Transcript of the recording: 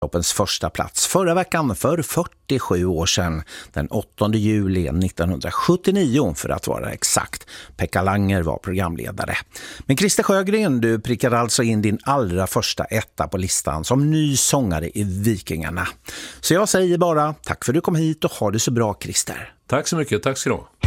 Toppens första plats förra veckan för 47 år sedan, den 8 juli 1979 för att vara exakt. Pekka Langer var programledare. Men Christer Sjögren, du prickade alltså in din allra första etta på listan som ny sångare i Vikingarna. Så jag säger bara tack för att du kom hit och ha det så bra, Christer. Tack så mycket, tack ska du ha.